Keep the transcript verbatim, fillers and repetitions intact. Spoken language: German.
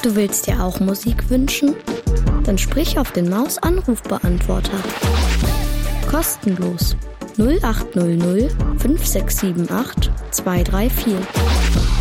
Du willst dir auch Musik wünschen? Dann sprich auf den Maus-Anrufbeantworter. Kostenlos null acht null null fünf sechs sieben acht zwei drei vier.